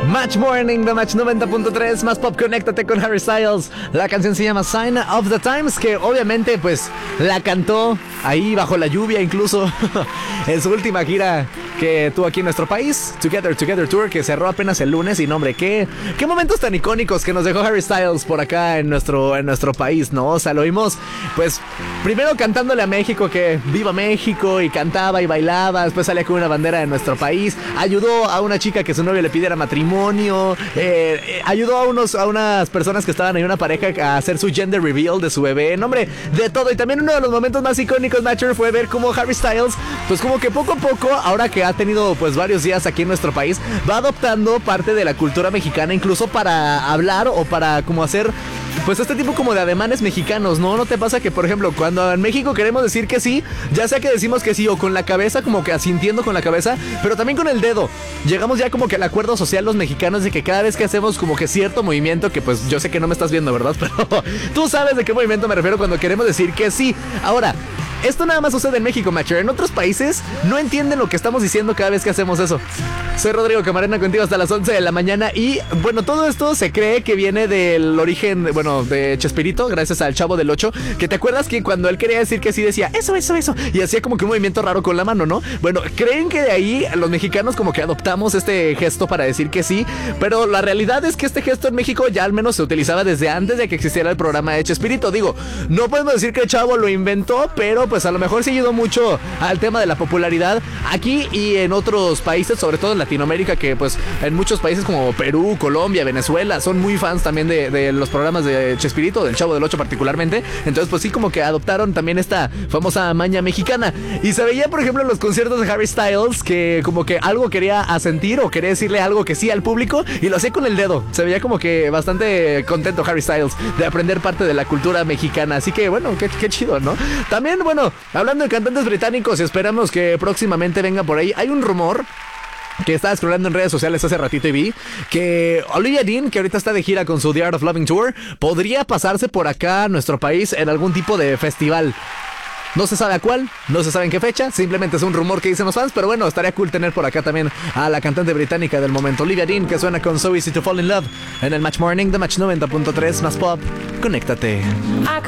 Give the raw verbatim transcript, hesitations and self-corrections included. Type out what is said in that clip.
Match Morning de Match noventa punto tres, más pop, conéctate con Harry Styles. La canción se llama Sign of the Times, que obviamente pues la cantó ahí bajo la lluvia incluso en su última gira que tuvo aquí en nuestro país, Together Together Tour, que cerró apenas el lunes. Y no, hombre, qué, qué momentos tan icónicos que nos dejó Harry Styles por acá en nuestro, en nuestro país, ¿no? O sea, lo vimos pues primero cantándole a México que viva México, y cantaba y bailaba, después salía con una bandera de nuestro país, ayudó a una chica que su novio le pidiera matrimonio, eh, eh, ayudó a, unos, a unas personas que estaban ahí, una pareja, a hacer su gender reveal de su bebé, no, hombre, de todo. Y también uno de los momentos más icónicos, Matcher, fue ver cómo Harry Styles, pues como que poco a poco, ahora que ha tenido pues varios días aquí en nuestro país, va adoptando parte de la cultura mexicana, incluso para hablar o para como hacer pues este tipo como de ademanes mexicanos, ¿no? ¿No te pasa que, por ejemplo, cuando en México queremos decir que sí, ya sea que decimos que sí o con la cabeza, como que asintiendo con la cabeza, pero también con el dedo? Llegamos ya como que al acuerdo social los mexicanos de que cada vez que hacemos como que cierto movimiento, que pues yo sé que no me estás viendo, ¿verdad? Pero tú sabes de qué movimiento me refiero cuando queremos decir que sí. Ahora, esto nada más sucede en México, Matcher. En otros países no entienden lo que estamos diciendo cada vez que hacemos eso. Soy Rodrigo Camarena, contigo hasta las once de la mañana. Y bueno, todo esto se cree que viene del origen, bueno, de Chespirito, gracias al Chavo del Ocho. Que te acuerdas que cuando él quería decir que sí, decía eso, eso, eso, y hacía como que un movimiento raro con la mano, ¿no? Bueno, creen que de ahí los mexicanos como que adoptamos este gesto para decir que sí. Pero la realidad es que este gesto en México ya al menos se utilizaba desde antes de que existiera el programa de Chespirito. Digo, no podemos decir que el Chavo lo inventó, pero pues a lo mejor sí ayudó mucho al tema de la popularidad aquí y en otros países, sobre todo en Latinoamérica, que pues en muchos países como Perú, Colombia, Venezuela son muy fans también de, de los programas de Chespirito, del Chavo del Ocho particularmente. Entonces pues sí, como que adoptaron también esta famosa maña mexicana. Y se veía, por ejemplo, en los conciertos de Harry Styles que como que algo quería asentir o quería decirle algo que sí al público, y lo hacía con el dedo. Se veía como que bastante contento Harry Styles de aprender parte de la cultura mexicana. Así que bueno, qué, qué chido, ¿no? También, bueno, hablando de cantantes británicos, esperamos que próximamente venga por ahí. Hay un rumor que estaba scrollando en redes sociales hace ratito y vi que Olivia Dean, que ahorita está de gira con su The Art of Loving Tour, podría pasarse por acá a nuestro país en algún tipo de festival. No se sabe a cuál, no se sabe en qué fecha, simplemente es un rumor que dicen los fans, pero bueno, estaría cool tener por acá también a la cantante británica del momento, Olivia Dean, que suena con So Easy to Fall in Love en el Match Morning de Match noventa punto tres, más pop, conéctate.